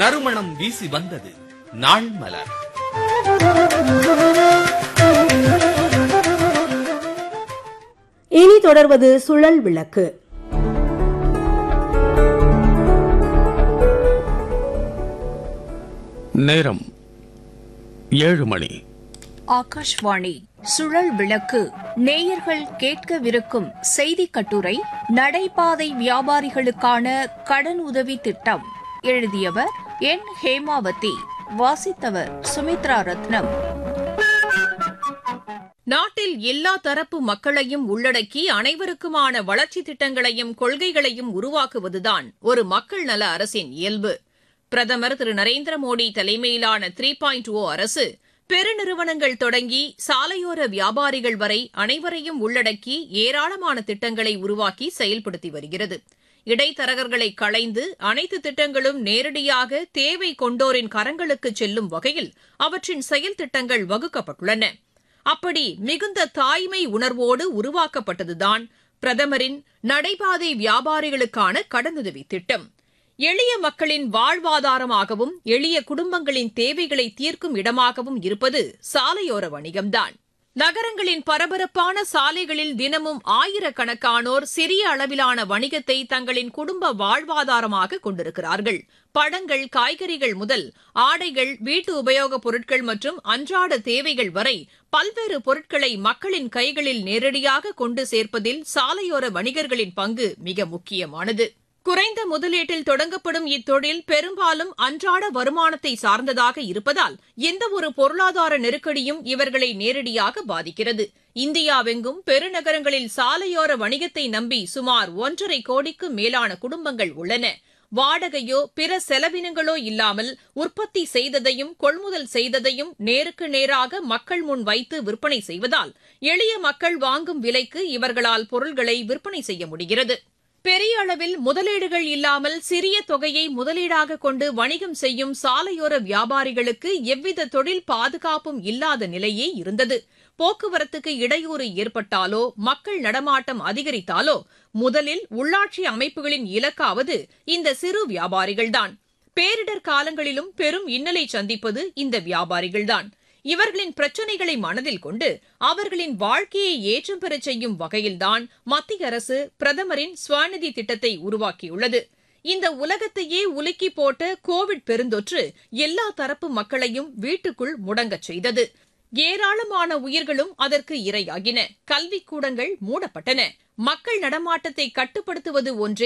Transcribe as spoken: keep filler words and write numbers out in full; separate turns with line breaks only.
நறுமணம் வீசி வந்தது நாள் மலர்.
இனி தொடர்வது சுழல் விளக்கு.
நேரம் ஏழு மணி.
ஆகாஷ்வாணி சுழல் விளக்கு. நேயர்கள் கேட்கவிருக்கும் செய்தி கட்டுரை நடைபாதை வியாபாரிகளுக்கான கடன் உதவி திட்டம். எழுதியவர் என் ஹேமாவதி. வாசித்தவர் சுமித்ரா ரத்னம். நாட்டில் எல்லா தரப்பு மக்களையும் உள்ளடக்கி அனைவருக்குமான வளர்ச்சி திட்டங்களையும் கொள்கைகளையும் உருவாக்குவதுதான் ஒரு மக்கள் நல அரசின் இயல்பு. பிரதமர் திரு நரேந்திர மோடி தலைமையிலான த்ரீ பாயிண்ட் ஓ அரசு பெருநிறுவனங்கள் தொடங்கி சாலையோர வியாபாரிகள் வரை அனைவரையும் உள்ளடக்கி ஏராளமான திட்டங்களை உருவாக்கி செயல்படுத்தி வருகிறது. இடைத்தரகர்களை களைந்து அனைத்து திட்டங்களும் நேரடியாக தேவை கொண்டோரின் கரங்களுக்கு செல்லும் வகையில் அவற்றின் செயல் திட்டங்கள் வகுக்கப்பட்டுள்ளன. அப்படி மிகுந்த தாய்மை உணர்வோடு உருவாக்கப்பட்டதுதான் பிரதமரின் நடைபாதை வியாபாரிகளுக்கான கடனுதவி திட்டம். எளிய மக்களின் வாழ்வாதாரமாகவும் எளிய குடும்பங்களின் தேவைகளை தீர்க்கும் இடமாகவும் இருப்பது சாலையோர வணிகம்தான். நகரங்களின் பரபரப்பான சாலைகளில் தினமும் ஆயிரக்கணக்கானோர் சிறிய அளவிலான வணிகத்தை தங்களின் குடும்ப வாழ்வாதாரமாக கொண்டிருக்கிறார்கள். பழங்கள், காய்கறிகள் முதல் ஆடைகள், வீட்டு உபயோகப் பொருட்கள் மற்றும் அன்றாட தேவைகள் வரை பல்வேறு பொருட்களை மக்களின் கைகளில் நேரடியாக கொண்டு சேர்ப்பதில் சாலையோர வணிகர்களின் பங்கு மிக முக்கியமானது. குறைந்த முதலீட்டில் தொடங்கப்படும் இத்தொழில் பெரும்பாலும் அன்றாட வருமானத்தை சார்ந்ததாக இருப்பதால் எந்தவொரு பொருளாதார நெருக்கடியும் இவர்களை நேரடியாக பாதிக்கிறது. இந்தியாவெங்கும் பெருநகரங்களில் சாலையோர வணிகத்தை நம்பி சுமார் ஒன்றரை கோடிக்கு மேலான குடும்பங்கள் உள்ளன. வாடகையோ பிற செலவினங்களோ இல்லாமல் உற்பத்தி செய்ததையும் கொள்முதல் செய்ததையும் நேருக்கு நேராக மக்கள் முன் வைத்து விற்பனை செய்வதால் எளிய மக்கள் வாங்கும் விலைக்கு இவர்களால் பொருள்களை விற்பனை செய்ய முடிகிறது. பெரிய அளவில் முதலீடுகள் இல்லாமல் சிறிய தொகையை முதலீடாக கொண்டு வணிகம் செய்யும் சாலையோர வியாபாரிகளுக்கு எவ்வித தொழில் பாதுகாப்பும் இல்லாத நிலையே இருந்தது. போக்குவரத்துக்கு இடையூறு ஏற்பட்டாலோ மக்கள் நடமாட்டம் அதிகரித்தாலோ முதலில் உள்ளாட்சி அமைப்புகளின் இலக்காவது இந்த சிறு வியாபாரிகள்தான். பேரிடர் காலங்களிலும் பெரும் இன்னலை சந்திப்பது இந்த வியாபாரிகள்தான். இவர்களின் பிரச்சினைகளை மனதில் கொண்டு அவர்களின் வாழ்க்கையை ஏற்றம் பெறச் செய்யும் வகையில்தான் மத்திய அரசு பிரதமரின் ஸ்வநிதி திட்டத்தை உருவாக்கியுள்ளது. இந்த உலகத்தையே உலுக்கி போட்ட கோவிட் பெருந்தொற்று எல்லா தரப்பு மக்களையும் வீட்டுக்குள் முடங்கச் செய்தது. ஏராளமான உயிர்களும் அதற்கு இரையாகின. கல்விக்கூடங்கள் மூடப்பட்டன. மக்கள் நடமாட்டத்தை கட்டுப்படுத்துவது ஒன்றே